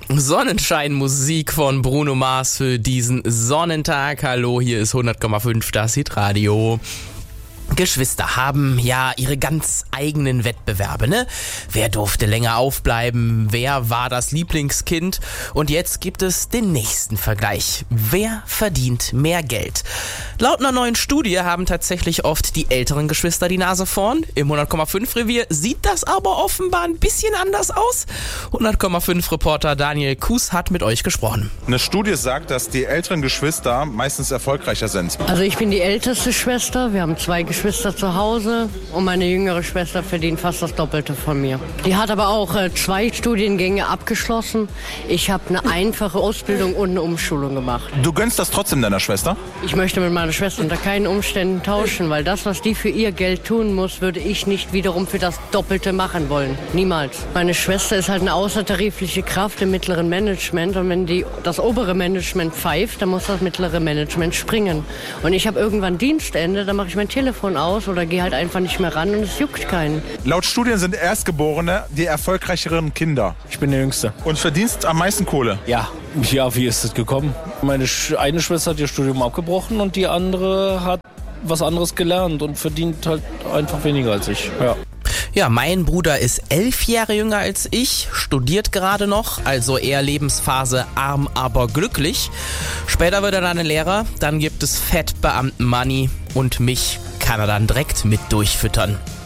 Sonnenscheinmusik von Bruno Mars für diesen Sonnentag. Hallo, hier ist 100,5 das Hitradio. Geschwister haben ja ihre ganz eigenen Wettbewerbe, ne? Wer durfte länger aufbleiben? Wer war das Lieblingskind? Und jetzt gibt es den nächsten Vergleich. Wer verdient mehr Geld? Laut einer neuen Studie haben tatsächlich oft die älteren Geschwister die Nase vorn. Im 100,5 Revier sieht das aber offenbar ein bisschen anders aus. 100,5 Reporter Daniel Kuss hat mit euch gesprochen. Eine Studie sagt, dass die älteren Geschwister meistens erfolgreicher sind. Also ich bin die älteste Schwester, wir haben 2 Geschwister zu Hause und meine jüngere Schwester verdient fast das Doppelte von mir. Die hat aber auch 2 Studiengänge abgeschlossen. Ich habe eine einfache Ausbildung und eine Umschulung gemacht. Du gönnst das trotzdem deiner Schwester? Ich möchte mit meiner Schwester unter keinen Umständen tauschen, weil das, was die für ihr Geld tun muss, würde ich nicht wiederum für das Doppelte machen wollen. Niemals. Meine Schwester ist halt eine außertarifliche Kraft im mittleren Management und wenn das obere Management pfeift, dann muss das mittlere Management springen. Und ich habe irgendwann Dienstende, dann mache ich mein Telefon aus oder gehe halt einfach nicht mehr ran und es juckt keinen. Laut Studien sind Erstgeborene die erfolgreicheren Kinder. Ich bin der Jüngste. Und verdienst am meisten Kohle? Ja, wie ist es gekommen? Meine eine Schwester hat ihr Studium abgebrochen und die andere hat was anderes gelernt und verdient halt einfach weniger als ich. Ja, mein Bruder ist 11 Jahre jünger als ich, studiert gerade noch, also eher Lebensphase arm, aber glücklich. Später wird er dann Lehrer, dann gibt es Fettbeamten-Money und mich kann er dann direkt mit durchfüttern.